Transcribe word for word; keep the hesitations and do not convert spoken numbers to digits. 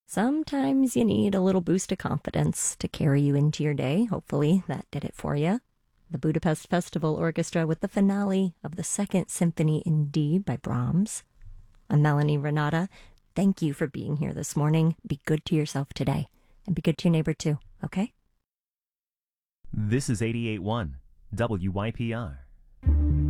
Sometimes you need a little boost of confidence to carry you into your day. Hopefully that did it for you. The Budapest Festival Orchestra with the finale of the Second Symphony in D by Brahms. I'm Melanie Renata. Thank you for being here this morning. Be good to yourself today, and be good to your neighbor too, okay? This is eighty-eight point one W Y P R.